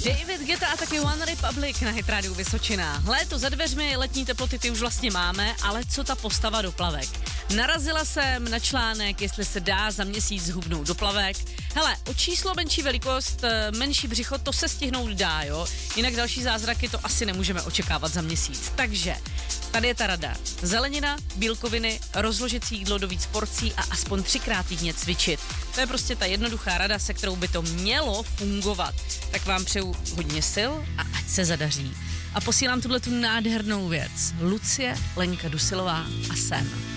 David Guetta a taky One Republic na Hit Radio Vysočina. Léto za dveřmi, letní teploty ty už vlastně máme, ale co ta postava do plavek? Narazila jsem na článek, jestli se dá za měsíc zhubnout do plavek. Hele, o číslo menší velikost, menší břicho, to se stihnout dá, jo? Jinak další zázraky to asi nemůžeme očekávat za měsíc. Takže tady je ta rada. Zelenina, bílkoviny, rozložit si jídlo do víc porcí a aspoň 3krát týdně cvičit. To je prostě ta jednoduchá rada, se kterou by to mělo fungovat. Tak vám přeju hodně sil a ať se zadaří. A posílám tuhletu nádhernou věc. Lucie, Lenka Dusilová a Sen.